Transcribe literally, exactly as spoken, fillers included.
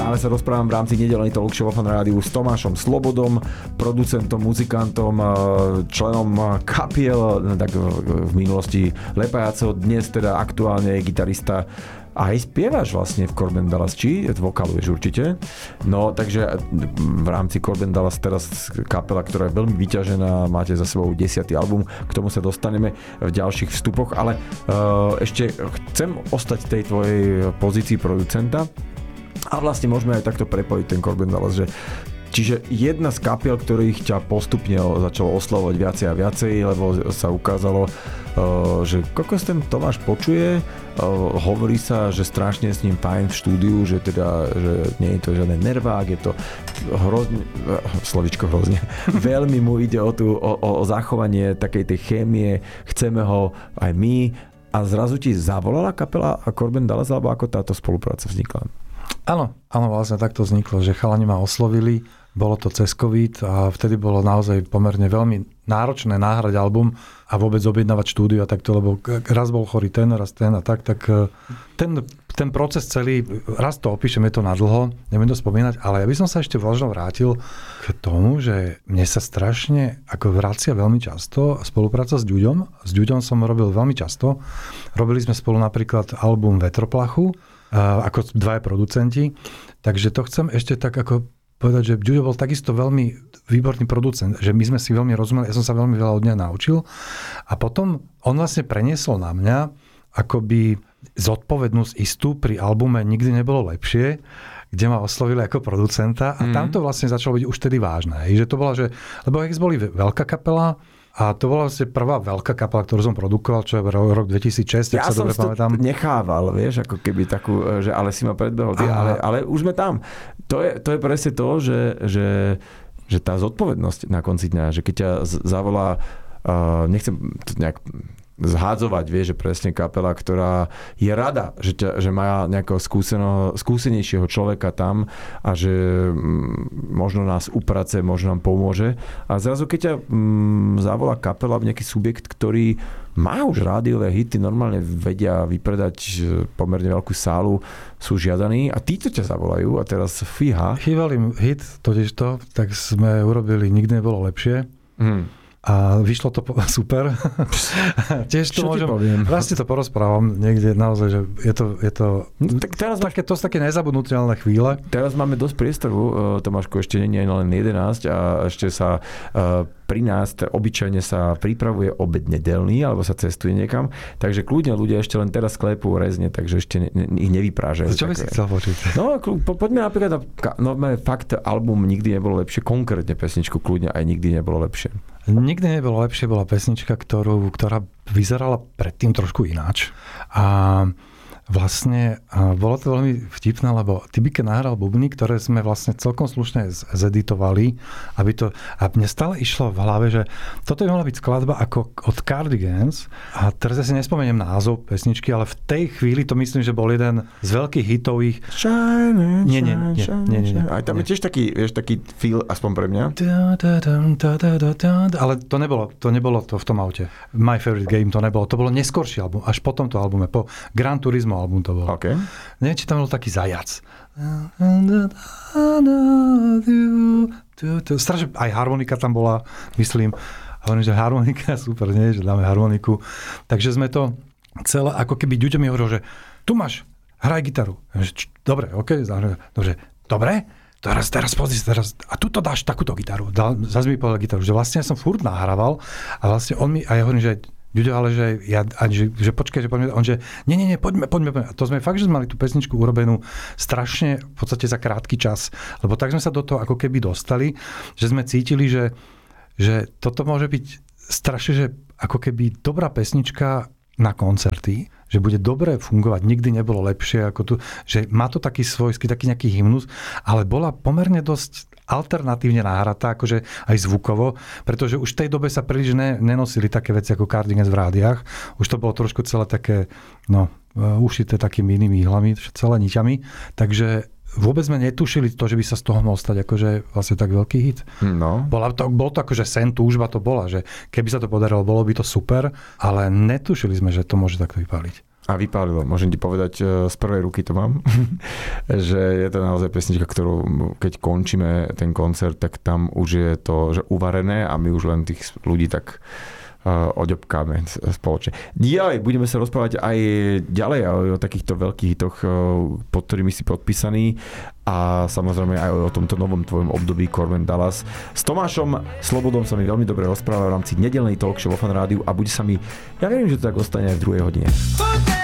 ale sa rozprávam v rámci nedelnej talk show vo Fan Rádiu s Tomášom Slobodom, producentom, muzikantom, členom kapiel, tak v minulosti Lepajacov, dnes teda aktuálne je gitarista. A aj spievaš vlastne v Corbin Dallas, či vokaluješ určite. No, takže v rámci Corbin Dallas teraz kapela, ktorá je veľmi vyťažená, máte za sebou desiatý album, k tomu sa dostaneme v ďalších vstupoch, ale uh, ešte chcem ostať v tej tvojej pozícii producenta a vlastne môžeme aj takto prepojiť ten Corbin Dallas, že čiže jedna z kapiel, ktorých ťa postupne začalo oslavovať viacej a viacej, lebo sa ukázalo, že kokos ten Tomáš počuje, hovorí sa, že strašne s ním fajn v štúdiu, že teda, že nie je to žiaden nervák, je to hrozne, slovičko hrozne, veľmi mu ide o, tú, o, o zachovanie takej tej chémie, chceme ho aj my a zrazu ti zavolala kapela a Corbin Dallas, alebo ako táto spolupráca vznikla? Áno, áno, vlastne takto vzniklo, že chalani ma oslovili, bolo to cez COVID a vtedy bolo naozaj pomerne veľmi náročné náhrať album a vôbec objednávať štúdiu a takto, lebo raz bol chorý ten, raz ten a tak, tak ten, ten proces celý, raz to opíšem, je to nadlho, neviem to spomínať, ale ja by som sa ešte možno vrátil k tomu, že mne sa strašne ako vracia veľmi často spolupráca s Ďuďom. S Ďuďom som robil veľmi často. Robili sme spolu napríklad album Vetroplachu, ako dvaja producenti, takže to chcem ešte tak ako povedať, že Ďuďo bol takisto veľmi výborný producent, že my sme si veľmi rozumeli, ja som sa veľmi veľa od neho naučil a potom on vlastne preniesol na mňa akoby zodpovednosť istú pri albume Nikdy nebolo lepšie, kde ma oslovili ako producenta a mm. tam to vlastne začalo byť už tedy vážne. Že to bola, že, lebo Hex boli veľká kapela, a to bola vlastne prvá veľká kapela, ktorú som produkoval, čo je rok dvetisícšesť, ja ak sa dobre pamätám. Ja som nechával, vieš, ako keby takú, že ale si ma predbehol, ty, ale, ale už sme tam. To je, to je presne to, že, že, že tá zodpovednosť na konci dňa, že keď ťa zavolá, uh, nechcem to nejak zhádzovať, vieš, že presne kapela, ktorá je rada, že, ťa, že má nejakého skúseno, skúsenejšieho človeka tam a že mm, možno nás uprace, možno nám pomôže. A zrazu, keď ťa mm, zavolá kapela, nejaký subjekt, ktorý má už rádiové hity, normálne vedia vypredať pomerne veľkú sálu, sú žiadaní a títo ťa zavolajú a teraz fíha. Chýval im hit, totižto, tak sme urobili Nikdy nebolo lepšie. Hmm. A vyšlo to super. Tiež to Čo môžem, vlastne to porozprávam niekde naozaj, že je to, je to, no, tak teraz také, to sú také nezabudnutelné chvíle. Teraz máme dosť priestoru, Tomáško, ešte nie je len jedenásť a ešte sa pri nás obyčajne sa pripravuje obed nedelný, alebo sa cestuje niekam, takže kľudne ľudia ešte len teraz sklepú rezne, takže ešte ne, ich nevyprážajú. Čo by si chcel počuť? No, po, poďme napríklad na no, fakt album Nikdy nebolo lepšie, konkrétne pesničku kľudne aj Nikdy nebolo lepšie. Nikdy nebolo lepšie, bola pesnička, ktorú, ktorá vyzerala predtým trošku ináč. A vlastne bolo to veľmi vtipné, lebo Tibike nahral bubny, ktoré sme vlastne celkom slušne zeditovali, aby to, a mne stále išlo v hlave, že toto by mala byť skladba ako od Cardigans a teraz ja si nespomeniem názov pesničky, ale v tej chvíli to myslím, že bol jeden z veľkých hitových Shine, nie, nie, nie, nie, nie, nie. Aj tam je tiež taký, vieš, taký feel, aspoň pre mňa. Ale to nebolo, to nebolo to v tom aute. My Favorite Game to nebolo, to bolo neskorší album, až po tomto albume, po Gran Turismo album to bol. Okay. Neviem, či tam bol taký zajac. Strašne, aj harmonika tam bola, myslím. A hovorím, že harmonika, super, nie, že dáme harmoniku. Takže sme to celé, ako keby Ďuďo mi hovoril, že tu máš, hraj gitaru. Dobre, ok, dobre, dobre, teraz, teraz pozri sa, teraz, a tuto dáš takúto gitaru. Zase mi povedal gitaru, že vlastne ja som furt nahrával a vlastne on mi, a ja hovorím, že Ďuďo, ale že, ja, že, že počkaj, že poďme, on že, nie, nie, nie, poďme, poďme, poďme. A to sme fakt, že sme mali tú pesničku urobenú strašne v podstate za krátky čas, lebo tak sme sa do toho ako keby dostali, že sme cítili, že, že toto môže byť strašne, že ako keby dobrá pesnička na koncerty, že bude dobre fungovať, nikdy nebolo lepšie ako tu, že má to taký svojský, taký nejaký hymnus, ale bola pomerne dosť alternatívne nahratá, akože aj zvukovo, pretože už v tej dobe sa príliš ne, nenosili také veci ako Cardigans v rádiách. Už to bolo trošku celé také, no, ušité takými inými ihlami, celé niťami. Takže vôbec sme netušili to, že by sa z toho mohol stať akože vlastne tak veľký hit. No. Bola to, bol to akože sen, túžba to bola, že keby sa to podarilo, bolo by to super, ale netušili sme, že to môže takto vypáliť. A vypálilo. Môžem ti povedať, z prvej ruky to mám, že je to naozaj pesnička, ktorú keď končíme ten koncert, tak tam už je to že uvarené a my už len tých ľudí tak uh, oďobkáme spoločne. Ďalej, budeme sa rozprávať aj ďalej o takýchto veľkých hitoch, pod ktorými si podpísaný a samozrejme aj o tomto novom tvojom období Corben Dallas. S Tomášom Slobodom sa mi veľmi dobre rozpráva v rámci nedeľnej talk show vo Fan Rádiu a bude sa mi, ja verím, že to tak ostane aj v druhej hodine.